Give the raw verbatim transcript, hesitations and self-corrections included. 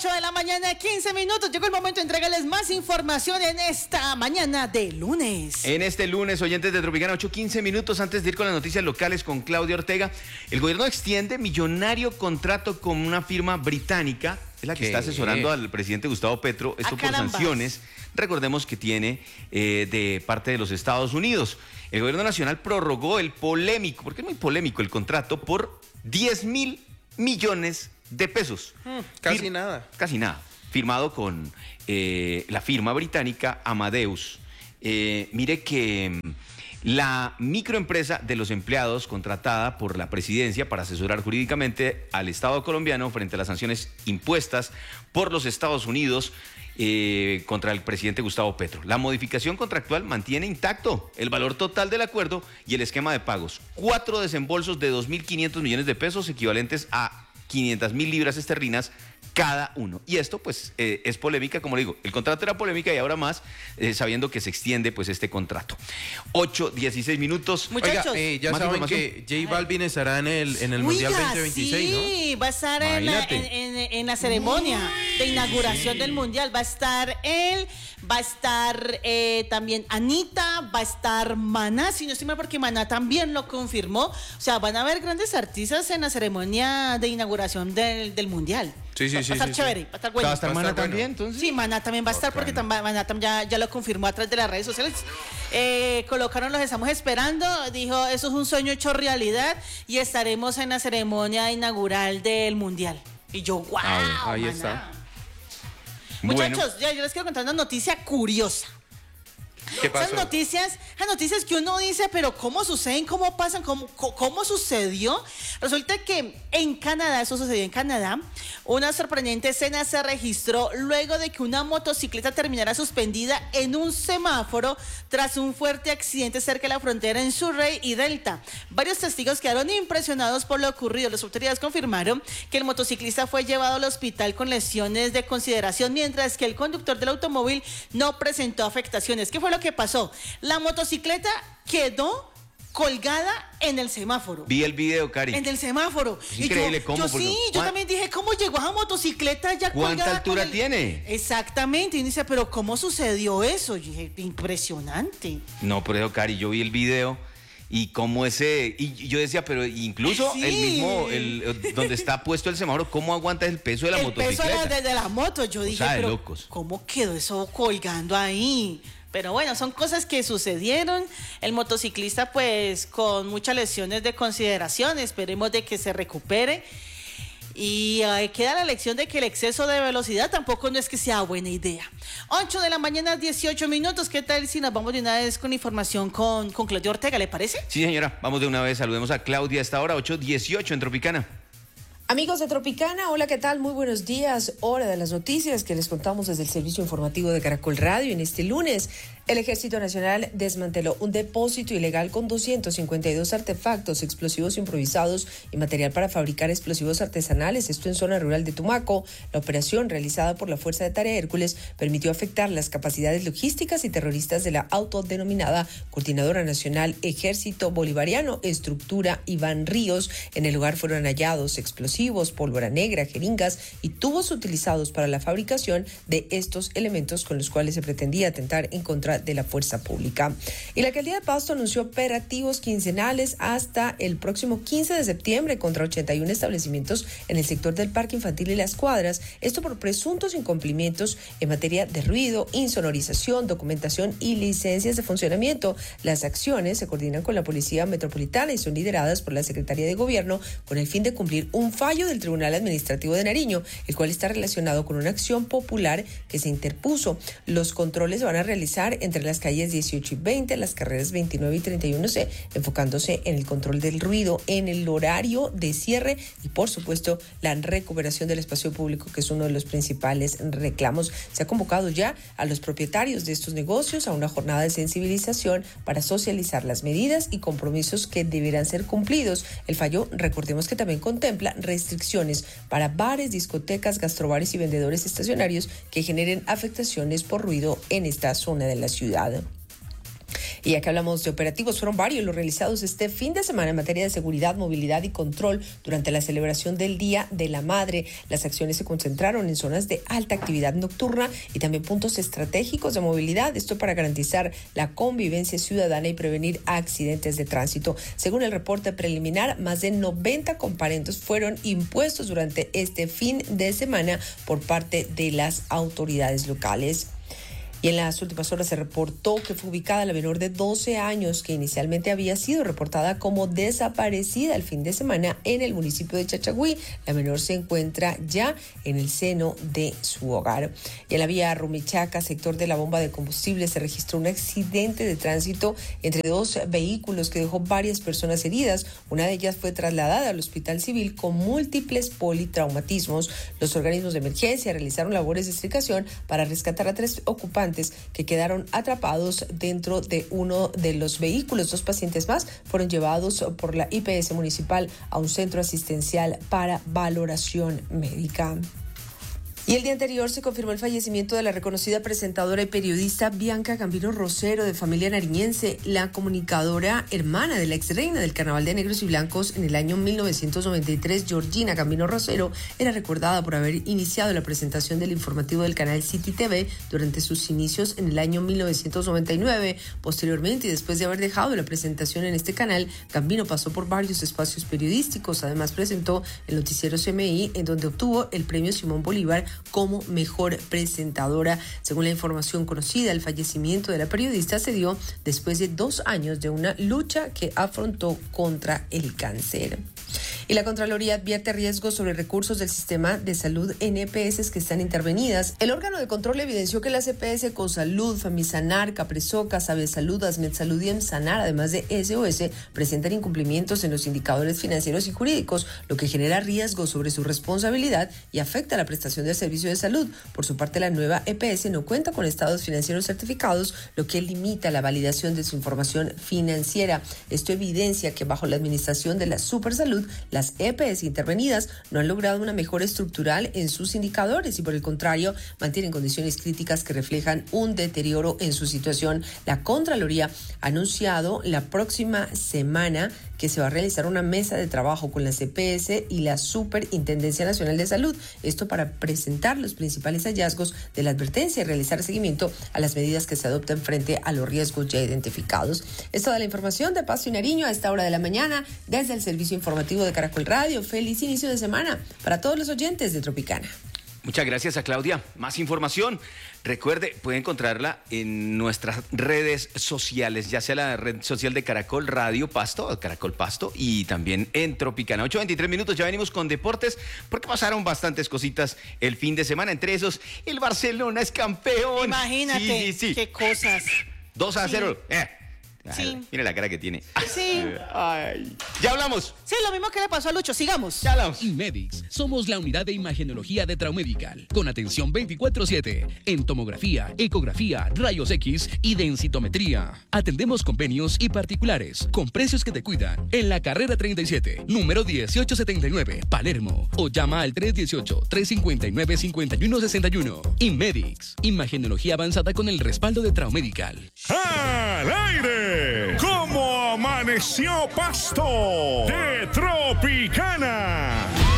ocho de la mañana, quince minutos. Llegó el momento de entregarles más información en esta mañana de lunes. En este lunes, oyentes de Tropicana, ocho quince minutos antes de ir con las noticias locales con Claudia Ortega. El gobierno extiende millonario contrato con una firma británica, es la que ¿Qué? está asesorando al presidente Gustavo Petro, esto por sanciones, recordemos que tiene eh, de parte de los Estados Unidos. El gobierno nacional prorrogó el polémico, porque es muy polémico el contrato, por diez mil millones de pesos. Mm, casi Fir nada. Casi nada. Firmado con eh, la firma británica Amadeus. Eh, mire que la microempresa de los empleados contratada por la presidencia para asesorar jurídicamente al Estado colombiano frente a las sanciones impuestas por los Estados Unidos eh, contra el presidente Gustavo Petro. La modificación contractual mantiene intacto el valor total del acuerdo y el esquema de pagos. Cuatro desembolsos de dos mil quinientos millones de pesos, equivalentes a quinientas mil libras esterlinas cada uno. Y esto pues eh, es polémica, como le digo, el contrato era polémica y ahora más eh, sabiendo que se extiende pues este contrato. ocho, dieciséis minutos. Muchachos, Oiga, eh, ya saben que J Balvin estará en el, en el Oiga, Mundial veinte veintiséis, sí, ¿no? va a estar en la, en, en, en la ceremonia de inauguración sí. del Mundial. Va a estar él, va a estar eh, también Anita, va a estar Maná, si no estoy mal, porque Maná también lo confirmó. O sea, van a haber grandes artistas en la ceremonia de inauguración del, del Mundial. Sí, sí, va, sí. Va a estar sí, chévere, sí. va a estar bueno. ¿Va a estar va Maná a estar también, bueno. entonces? Sí, Maná también va a estar porque Maná ya, ya lo confirmó a través de las redes sociales. Eh, colocaron Los Estamos Esperando, dijo, eso es un sueño hecho realidad y estaremos en la ceremonia inaugural del Mundial. Y yo, wow, ah, ahí Maná. está. Muchachos, Bueno. ya, yo les quiero contar una noticia curiosa. ¿Qué pasó? Esas noticias, esas noticias que uno dice, pero ¿cómo suceden? ¿Cómo pasan? ¿Cómo, cómo sucedió? Resulta que en Canadá, eso sucedió en Canadá, una sorprendente escena se registró luego de que una motocicleta terminara suspendida en un semáforo tras un fuerte accidente cerca de la frontera en Surrey y Delta. Varios testigos quedaron impresionados por lo ocurrido. Las autoridades confirmaron que el motociclista fue llevado al hospital con lesiones de consideración, mientras que el conductor del automóvil no presentó afectaciones. ¿Qué fue lo que pasó? La motocicleta quedó colgada en el semáforo. Vi el video, Cari. En el semáforo. Es y increíble yo, cómo. Yo sí, yo también dije, ¿cómo llegó esa motocicleta ya colgada? ¿Cuánta altura el... tiene? Exactamente. Y dice, pero ¿cómo sucedió eso? Y dije, impresionante. No, pero Cari, yo vi el video y cómo ese, y yo decía, pero incluso sí. el mismo, el, donde está puesto el semáforo, ¿cómo aguanta el peso de la el motocicleta? El peso de, de la moto. Yo dije, o sea, pero locos. ¿cómo quedó eso colgando ahí? Pero bueno, son cosas que sucedieron. El motociclista pues con muchas lesiones de consideración, esperemos de que se recupere. Y eh, queda la lección de que el exceso de velocidad tampoco no es que sea buena idea. ocho de la mañana, dieciocho minutos. ¿Qué tal si nos vamos de una vez con información con, con Claudia Ortega? ¿Le parece? Sí, señora. Vamos de una vez. Saludemos a Claudia a esta hora, ocho dieciocho en Tropicana. Amigos de Tropicana, hola, ¿qué tal? Muy buenos días. Hora de las noticias que les contamos desde el servicio informativo de Caracol Radio. En este lunes, el Ejército Nacional desmanteló un depósito ilegal con doscientos cincuenta y dos artefactos, explosivos improvisados y material para fabricar explosivos artesanales, esto en zona rural de Tumaco. La operación realizada por la Fuerza de Tarea Hércules permitió afectar las capacidades logísticas y terroristas de la autodenominada Coordinadora Nacional Ejército Bolivariano, estructura Iván Ríos. En el lugar fueron hallados explosivos, pólvora negra, jeringas y tubos utilizados para la fabricación de estos elementos con los cuales se pretendía atentar en contra de la fuerza pública. Y la alcaldía de Pasto anunció operativos quincenales hasta el próximo quince de septiembre contra ochenta y uno establecimientos en el sector del Parque Infantil y las Cuadras, esto por presuntos incumplimientos en materia de ruido, insonorización, documentación y licencias de funcionamiento. Las acciones se coordinan con la Policía Metropolitana y son lideradas por la Secretaría de Gobierno con el fin de cumplir un fallo del Tribunal Administrativo de Nariño, el cual está relacionado con una acción popular que se interpuso. Los controles se van a realizar entre las calles dieciocho y veinte, las carreras veintinueve y treinta y uno C, enfocándose en el control del ruido, en el horario de cierre y, por supuesto, la recuperación del espacio público, que es uno de los principales reclamos. Se ha convocado ya a los propietarios de estos negocios a una jornada de sensibilización para socializar las medidas y compromisos que deberán ser cumplidos. El fallo, recordemos que también contempla restricciones para bares, discotecas, gastrobares y vendedores estacionarios que generen afectaciones por ruido en esta zona de la ciudad. Y ya que hablamos de operativos, fueron varios los realizados este fin de semana en materia de seguridad, movilidad y control durante la celebración del Día de la Madre. Las acciones se concentraron en zonas de alta actividad nocturna y también puntos estratégicos de movilidad, esto para garantizar la convivencia ciudadana y prevenir accidentes de tránsito. Según el reporte preliminar, más de noventa comparendos fueron impuestos durante este fin de semana por parte de las autoridades locales. Y en las últimas horas se reportó que fue ubicada la menor de doce años que inicialmente había sido reportada como desaparecida el fin de semana en el municipio de Chachagüí. La menor se encuentra ya en el seno de su hogar. Y en la vía Rumichaca, sector de la bomba de combustible, se registró un accidente de tránsito entre dos vehículos que dejó varias personas heridas. Una de ellas fue trasladada al hospital civil con múltiples politraumatismos. Los organismos de emergencia realizaron labores de extricación para rescatar a tres ocupantes que quedaron atrapados dentro de uno de los vehículos. Dos pacientes más fueron llevados por la I P S municipal a un centro asistencial para valoración médica. Y el día anterior se confirmó el fallecimiento de la reconocida presentadora y periodista Bianca Gambino Rosero, de familia nariñense, la comunicadora hermana de la ex reina del Carnaval de Negros y Blancos en el año mil novecientos noventa y tres. Georgina Gambino Rosero era recordada por haber iniciado la presentación del informativo del canal City T V durante sus inicios en el año mil novecientos noventa y nueve. Posteriormente, y después de haber dejado la presentación en este canal, Gambino pasó por varios espacios periodísticos. Además, presentó el noticiero C M I, en donde obtuvo el premio Simón Bolívar como mejor presentadora. Según la información conocida, el fallecimiento de la periodista se dio después de dos años de una lucha que afrontó contra el cáncer. Y la Contraloría advierte riesgos sobre recursos del sistema de salud en E P S que están intervenidas. El órgano de control evidenció que las E P S Cosalud, Famisanar, Capresoca, Sabesalud, Asmedsalud y Emsanar, además de S O S, presentan incumplimientos en los indicadores financieros y jurídicos, lo que genera riesgos sobre su responsabilidad y afecta la prestación del servicio de salud. Por su parte, la nueva E P S no cuenta con estados financieros certificados, lo que limita la validación de su información financiera. Esto evidencia que bajo la administración de la Supersalud, las E P S intervenidas no han logrado una mejora estructural en sus indicadores y, por el contrario, mantienen condiciones críticas que reflejan un deterioro en su situación. La Contraloría ha anunciado la próxima semana que se va a realizar una mesa de trabajo con las E P S y la Superintendencia Nacional de Salud. Esto para presentar los principales hallazgos de la advertencia y realizar seguimiento a las medidas que se adoptan frente a los riesgos ya identificados. Es toda la información de Pasto y Nariño a esta hora de la mañana desde el servicio informativo de Caracol Radio. Feliz inicio de semana para todos los oyentes de Tropicana. Muchas gracias a Claudia. Más información, recuerde, puede encontrarla en nuestras redes sociales, ya sea la red social de Caracol Radio Pasto, Caracol Pasto, y también en Tropicana. ocho veintitrés minutos, ya venimos con deportes, porque pasaron bastantes cositas el fin de semana, entre esos, el Barcelona es campeón. Imagínate, sí, sí, sí. Qué cosas. dos a cero. Sí. Eh. Sí. Mire la cara que tiene. Sí. Ay. Ya hablamos. Sí, lo mismo que le pasó a Lucho. Sigamos. Ya hablamos. Inmedix. Somos la unidad de imagenología de Traumedical, con atención veinticuatro siete en tomografía, ecografía, rayos X y densitometría. Atendemos convenios y particulares con precios que te cuidan. En la carrera treinta y siete, número dieciocho setenta y nueve, Palermo. O llama al tres uno ocho, tres cinco nueve, cinco uno seis uno. Inmedix. Imagenología avanzada con el respaldo de Traumedical. ¡Al aire! ¿Cómo amaneció Pasto? De Tropicana.